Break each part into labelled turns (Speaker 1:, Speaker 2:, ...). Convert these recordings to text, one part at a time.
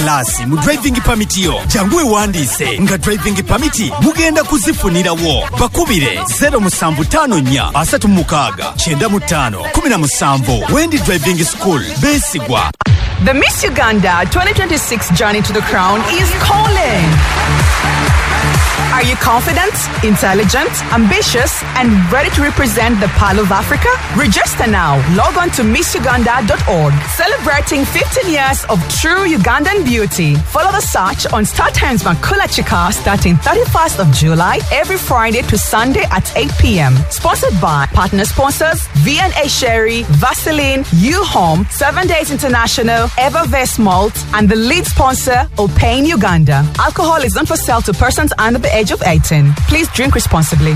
Speaker 1: class mu driving permit yo janguwe wandise nga driving permit mugenda kuzifunirawo bakubire 0754 36 95 17 Wendy Driving School Besigwa.
Speaker 2: The Miss Uganda 2026 journey to the crown is calling. Are you confident, intelligent, ambitious, and ready to represent the Pearl of Africa? Register now. Log on to missuganda.org. Celebrating 15 years of true Ugandan beauty. Follow the search on Star Times Makula Chika starting 31st of July every Friday to Sunday at 8 p.m. Sponsored by partner sponsors V&A Sherry, Vaseline, U-Home, 7 Days International, Evervest Malt, and the lead sponsor, Opain Uganda. Alcohol is not for sale to persons under the age of 18. Please drink responsibly.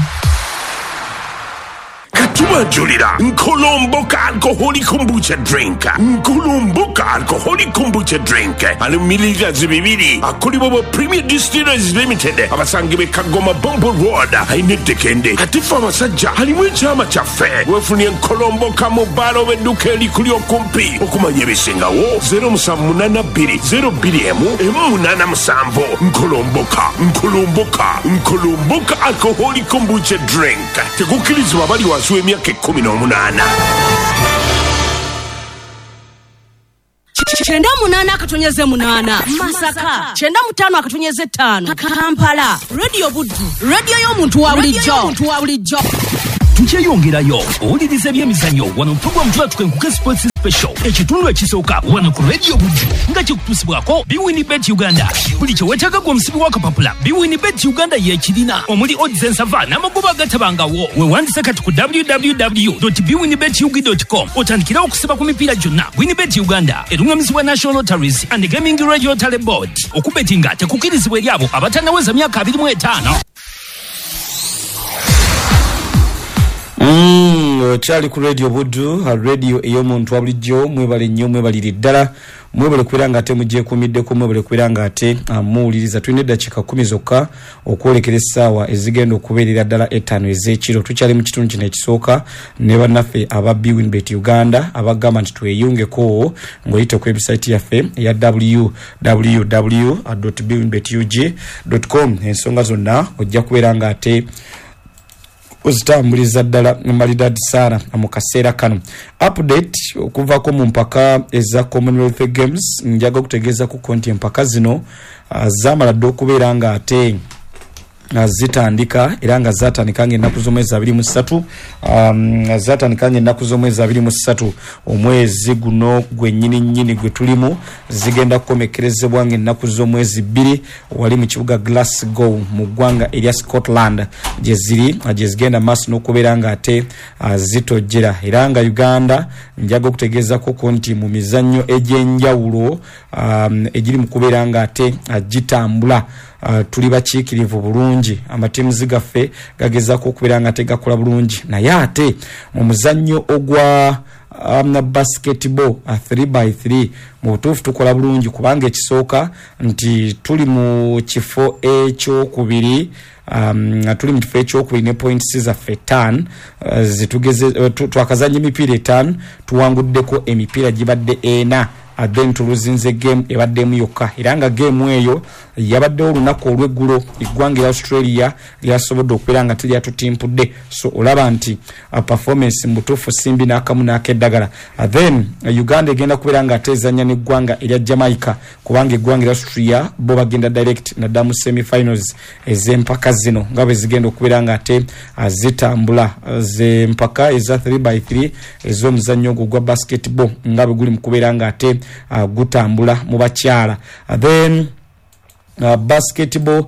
Speaker 3: Katuma Julira, Nkolomboka alcoholic kombucha drink. Nkolomboka alcoholic kombucha drink. Alumiliga zibibiri. Akuribobo Premier Distillers Limited. Abasangibe Kagoma Bombo Road. Ainete kende. Katifa masajja. Halimwe chama chafe. Wefuni Nkolomboka mobalo wedukeli kulio kumpi. Okumanye bisinga wo. 0782 0BM Musambo. Nkolomboka alcoholic kombucha drink. Tegukilizi wabali wasuwe miaka 18.
Speaker 4: Chenda munana akatonyeze munana Masaka chenda mutano akatonyeze 5 Kampala Radio Buddu radio y'omuntu wa bulijjo
Speaker 5: tukyeyongerayo owuliriza ebyemizannyo wano program tukwenkuke sports special ekitundu ekisooka wano ku Radio Buddu nga kikutusibwako BWinBet Uganda buli kyewetaaga gwe omusibi wa kapapula BWinBet Uganda yekirina omuli odds ensava n'amagoba agatabangawo weewandisa kati ku www.bwinbetugi.com otandikira okusiba ku mipiira gyonna. WinBet Uganda erungamizibwa National Lotteries and Gaming Regulatory Board. Okubetinga tekukirizibwa eri abo abatannaweza myaka 25.
Speaker 6: Chali ku Radio Buddu, radio ey'omuntu wa bulijjo mwebale nnyo mwebalire ddala mwebale kwiranga ate mujje kumiddeko mwebale kwiranga ate muwuliriza tulina eddakiika 10 zokka okwolekera essaawa ezigenda okubeerera ddala 5 ez'ekiro. Tukyali mu kitundu kino ekisooka ne bannaffe aba BWinBet Uganda abagamba nti tweyungeko ng'oyita ku website yaffe eya www.bwinbetug.com. ensonga zonna ojja kubeeranga ate ozitambuliza ddala malidadi sana mu kaseera kano. Update okuvaako mu mpaka eza Commonwealth Games njaga kutegeeza ku konti empaka zino zamala dde okubeera nga ate zitandika era nga zatandika ng'ennaku z'omwezi 23 zatandika ng'ennaku z'omwezi 23 omwezi guno gwennyini gwe tulimu zigenda kukomekerezebwa ng'ennaku z'omwezi 2 wali mu kibuga Glasgow mu ggwanga erya Scotland gye zigenda maaso n'okubeera nga ate zitojjera era nga Uganda njaga okutegeezako konti mu mizannyo egy'enjawulo egiri mu kubeera nga ate gitambula tuli bakiikirivu bulungi amatiimu gaffe gagezaako okubeera nga tegakola bulungi naye ate mu muzannyo ogwa basketball 3x3 mu butuufu tukola bulungi kubanga ekisooka nti tuli mu kifo ekyokubiri tuli mu kifo ekyokubiri ne points zaffe 5 twakazanya emipiira 5 tuwanguddeko emipiira gibadde 4 then tuluzinze game ebaddemu yokka era nga game eyo yabaddewo olunaku olw'eggulo eggwanga lya Australia lyasobodde okubeera nga teryatutimpudde so olaba nti performance mutuufu simbi n'akamu n'akeddagala. Then Uganda egenda kubeera nga atezanya n'eggwanga erya Jamaica kubanga eggwanga lya Australia bo bagenda direct naddala mu semi-finals ez'empaka zino nga bwe zigenda okubeera nga ate zitambula z'empaka eza 3x3 ez'omuzannyo ogwo gwa basketball nga bwe guli mu kubeera nga ate gutambula mu bakyala. Then basketball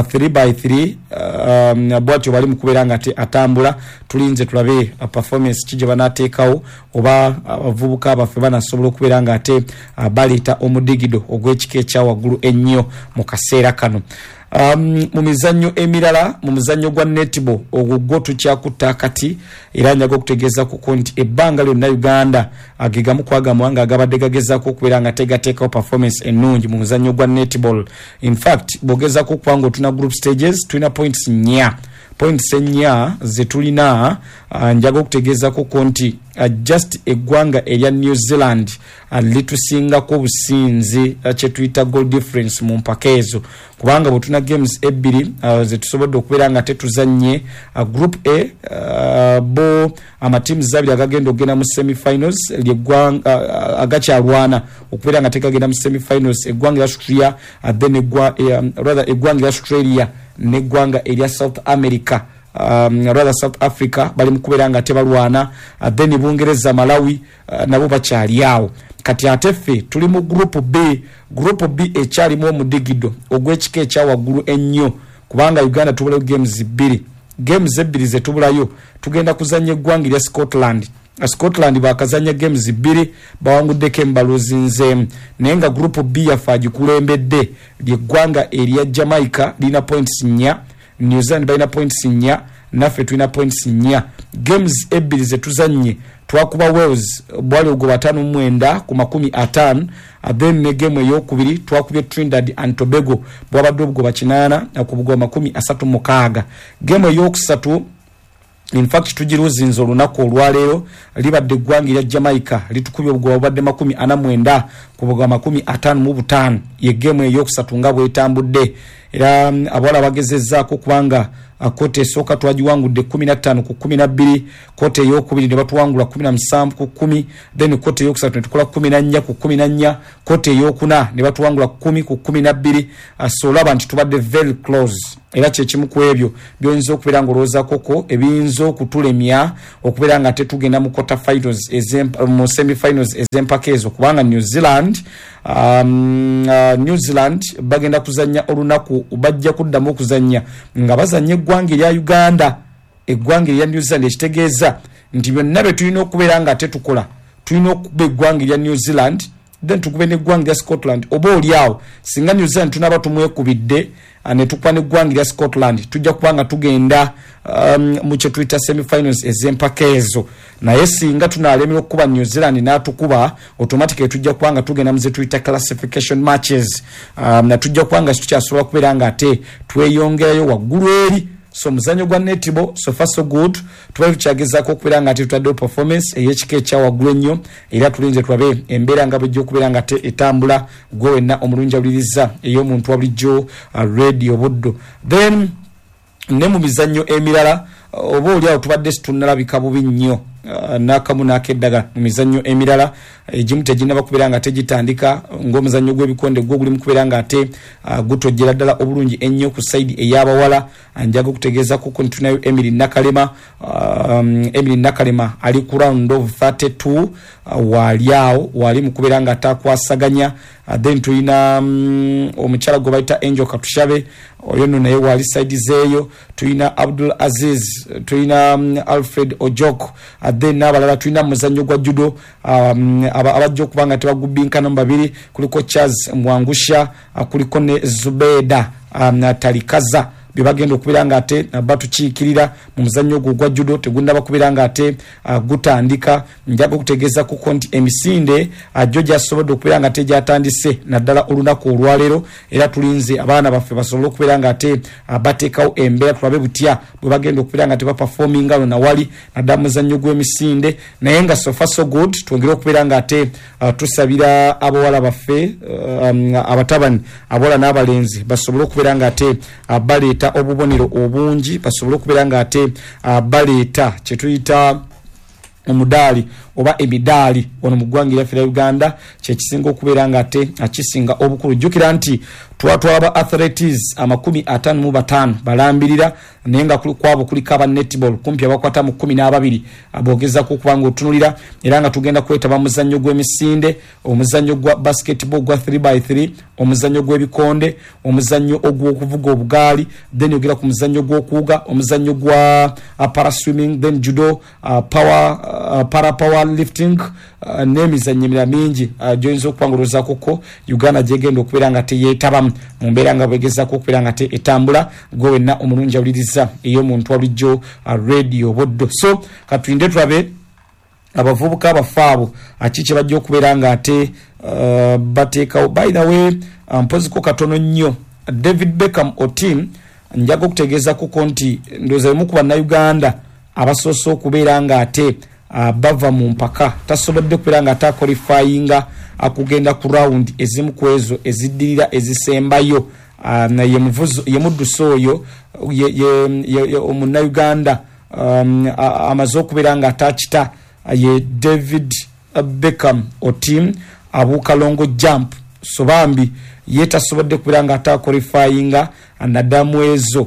Speaker 6: 3x3 bwatyo bali mu kubeera nga atambula tulinze tulabe performance kije banateekawo oba abavubuka abaffe banasobola okubeera nga ate baleeta omudigido ogw'ekika ekya waggulu ennyo mu kaseera kano. Mu mizannyo emirala mu muzannyo gwa netball ogwo tukyakutta kati era njaga okutegeeza ku konti ebbanga lyonna Uganda agegamu kwagamu nga agabadde gagezaako okubeera nga tegateekawo performance ennungi mu muzannyo gwa netball. In fact bogezaako okubanga otuna group stages tulina points 4 points ennya zetulina njaga okutegeeza ko konti just eggwanga erya New Zealand litusingako businzi kyetuyita goal difference mu mpaka ezo kubanga bwetuna games ebbiri zetusobodde okubeera nga tetuzanye group A bo amatiimu abiri agagenda okugenda mu semi-finals lyeggwanga agakyalwana okubeera nga tekagenda mu semi-finals eggwanga erya Australia then eggwanga erya Australia neggwanga erya South America rather South Africa bali mukubeera nga tebalwana then Bungereza Malawi nabo bakyali awo kati ateffe tuli mu group B ekyalimu omudigido ogw'ekika ekyawaggulu ennyo kubanga Uganda tubula games ebbiri zetubulayo tugenda kuzanya eggwanga erya Scotland bakazanya games 2 bawanguddeko embalozi nzeemu naye nga group B yaffe agikulembedde lyeggwanga erya Jamaica lina points 4 New Zealand balina points 4 naffe tulina points 4 games ebbiri zetuzanye twakuba Wales bwali ogwo 5-9 ku 50 then ne game eyokubiri twakubye Trinidad and Tobago bwabadde obwo 8 ku bugwa 36 game eyokusatu in fact tujiruzinzo lunaku olwaleero libadde eggwanga erya Jamaica litukubye obugwa obadde 49 ku bugwa 55 ye game eyokusatu nga bwetambudde era abawala bagezezzaako kubanga kote esooka twagiwangudde 15 ku 12 kote eyokubiri ne batuwangula 17 ku 10 then kote eyokusatu ne tukola 14 ku 14 kote eyokuna ne batuwangula 10 ku 12 so laba nti tubadde very close era kyekimu ku ebyo byonyiza okubeera ng'olowooza koko ebiyinza okutulemya okubeera nga tetugenda mu quarter finals mu semi finals ez'empaka ezo kubanga New Zealand bagenda kuzanya olunaku bajja kuddamu okuzanya nga bazanya eggwanga erya Uganda eggwanga erya New Zealand ekitegeeza nti byonna bye tulina okubeera nga tetukola tulina okuba eggwanga erya New Zealand then tukube n'eggwanga erya Scotland oba oliawo singa New Zealand tunaba tumwekubidde ne tukwana eggwanga erya Scotland tujja kubanga tugenda mu kye tuyita semi-finals ez'empaka ezo naye singa tunaalemera okukuba New Zealand n'atukuba automatically tujja kubanga tugenda mu ze tuyita classification matches na tujja kubanga tukyasobola kubeera nga ate tweyongerayo waggulu eri so muzanyo gwa netball so far so good tubali tukyagezako okubeera nga ate tutaddewo performance ey'ekika ekyawaggulu ennyo era tulinze tulabe embeera nga bwejja okubeera nga te etambula gwe wenna omulungi awuliriza ey'omuntu wa bulijjo radio buddo then ne mu mizannyo emirala oba oliawo tubadde situnnalabika bubi nnyo n'akamu n'akeddaga mu mizannyo emirala egimu teginaba kubeera nga tegitandika ng'omuzannyo gw'ebikonde gwo guli mu kubeera nga ate gutojjera ddala obulungi ennyo ku sayidi ey'abawala njaga okutegeeza kuko nitunayo Emily Nakalema ali ku round of 32 wali mu kubeera nga atakwasaganya then tulina omukyala gwe bayita Angel Katushabe oyo nno naye wali side zeeyo tulina Abdul Aziz tulina Alfred Ojok then n'abalala tulina muzannyo gwa judo abajja okuba nga tebagubinkana mu babiri kuliko Charles Mwangusha kuliko ne Zubeda Talikaza bibagenda okubeera nga ate batukiikirira mu muzannyo ogwo gwa judo tegunda bakubeera nga ate gutandika njaga okutegeeza kuko nti emisinde gyo gyasobodde okubeera nga ate gyatandise naddala olunaku olwaleero era tulinze abaana baffe basobole okubeera nga ate bateekawo embeera tulabe butya bwe bagenda okubeera nga tebaperforminga lona wali naddala muzannyo gw'emisinde naye nga so far so good twongere okubeera nga ate tusabira abawala baffe abatabani abawala n'abalenzi basobole okubeera nga ate baleeta obubonero obungi basobole okubeera nga ate baleeta kyetuyita omudaali oba emidaali ono mu ggwanga lyaffe lya Uganda kyekisinga okubeera nga ate akisinga obukulu jjukira nti twatwaba athletes 55 balambirira naye nga kwabo kuliko aba netball kumpi abakwata mu 12 abogezaako okubanga otunulira era nga tugenda kwetaba muzannyo gw'emisinde omuzannyo gwa basketball gwa 3x3 omuzannyo gw'ebikonde omuzannyo ogw'okuvuga obugaali then yogera ku muzannyo gw'okuwuga omuzannyo gwa paraswimming then judo power lifting n'emizannyo emirala mingi gyoyinza okubangolozaako ko Uganda gyegenda okubeera nga teyeetabamu mu mbeera nga bwegezaako okubeera nga te etambula gwe wenna omulungi awuliriza ey'omuntu wa bulijjo radio buddo so katulinde tulabe abavubuka abafaabo kiki bajja okubeera nga ate bateekawo by the way mpoziko katono nnyo David Beckham Otim njago kutegeeza ku konti ndoza mu kuba na Uganda abasoso okubeera nga ate bava mu mpaka tasobodde kubeera nga ataqualifyinga akugenda ku round ezimu kwezo eziddirira ezisembayo na ye mudduso oyo ye omunna Uganda amaze okubeera nga atachita ye David Beckham otim abukalongo jump sobambi yetasobodde kubeera nga ataqualifyinga anadamu ezo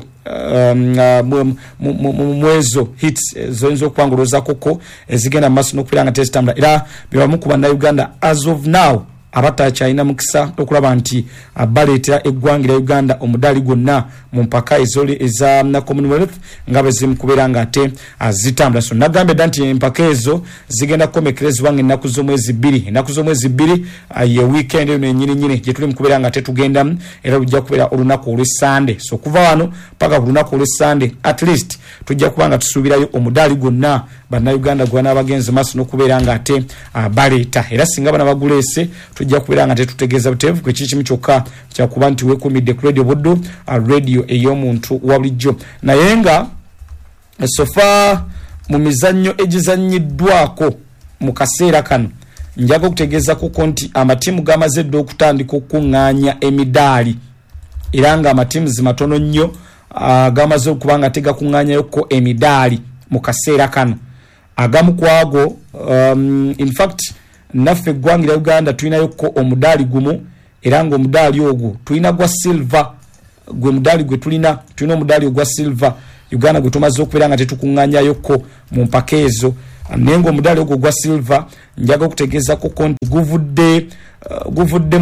Speaker 6: mwezo hits zonzo kwanguloza koko ezigenda maso nokubeera nga testambula era bebamu ku banna Uganda as of now abatakyalina mukisa okulaba nti baleetera eggwanga lya Uganda omudali gwonna mu mpaka eza na Commonwealth nga bezimu kubeera nga ate zitambula. So nagambe nti empaka ezo zigenda kukomekerezebwa ennaku z'omwezi bbiri ye weekend eno ennyini gye tuli mu kubeera nga tetugenda era lujja kubeera olunaku olw'Essande. So kuva wano paka ku lunaku olw'Essande at least tujja kuba nga tusuubirayo omudali gwonna bannayuganda gwana abagenzi maaso n'okubeera nga ate baleeta era singa bana baguleese tujja kubeera nga tetutegeeza buteevu kwe kimu kyokka kyakuba nti weekumidde ku Radio Buddu radio ey'omuntu wa bulijjo. Naye nga sofa mu mizannyo egizannyiddwako mu kaseera kano njaga okutegeeza ku konti amatiimu gamaze dde okutandika okuŋŋaanya emidaali era nga amatiimu zimatono nnyo gamaze okuba nga tegakuŋŋaanyayoko emidaali mu kaseera kano. Agamu kwago in fact naffe eggwanga lya Uganda tulinayo omudaali gumu era nga omudaali ogwo tulina gwa silver gwe mudaali gwe tulina omudaali ogwa silver Uganda gwe tumaze okubeera nga tetukuŋŋaanyayoko mu mpaka ezo naye nga omudaali ogwo gwa silver njaga okutegeeza ku konti guvudde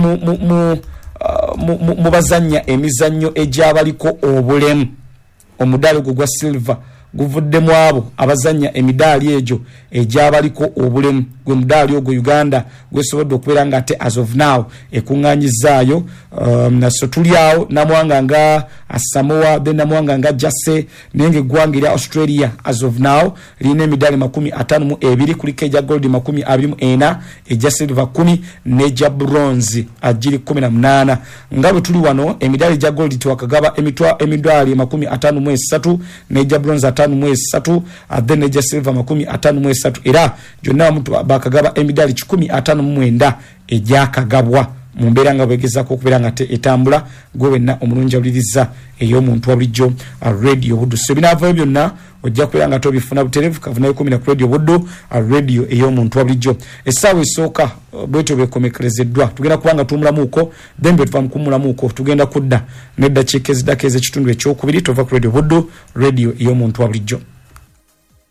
Speaker 6: mu bazannya emizannyo egy'abaliko obulemu. Omudaali ogwo gwa silver guvuddemu abo abazanya emidaali egyo egy'abaliko obulemu gwe mudaali ogwo Uganda gwesobodde okubeera nga ate as of now ekuŋŋaanyizaayo so tuli awo namwanga nga Samoa then namwanga nga Jase naye nga eggwanga erya Australia as of now lirina emidaali 52 kuliko egya gold 24 egya silver 10 n'egya bronze agiri 18 nga bwe tuli wano emidaali egya gold tiwakagaba emidaali 53 n'egya bronze 53 then egya silver 53 era gyonna omuntu bakagaba emidaali 159 egyakagabwa mu mbeera nga bwegezako okubeera nga etambula gwe wenna omulungi awuliriza ey'omuntu wa bulijjo Radio Buddu. So binaavayo byonna ojja kubeera nga tobifuna butereevu kavuna 10 ku Radio Buddu radio ey'omuntu wa bulijjo. Essaawa esooka bwetyo bekomekerezeddwa tugenda kubanga tuwumulamuuko then bwe tuva mu kuwumulamuuko tugenda kudda n'eddakiika eziddako ez'ekitundu ekyokubiri tova ku Radio Buddu radio ey'omuntu wa bulijjo.